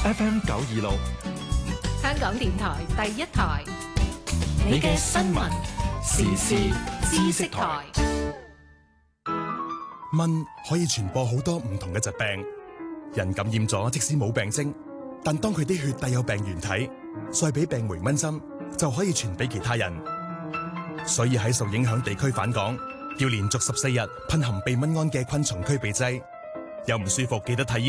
FM 926， 香港電台第一台， 你嘅新聞時事知識台。 蚊可以傳播好多唔同嘅疾病，人感染咗即使冇病徵，但當佢啲血帶有病原體，再俾病媒蚊針，就可以傳俾其他人。所以喺受影響地區返港，要連續14日噴含避蚊胺嘅昆蟲驅避劑。有唔舒服記得睇醫生。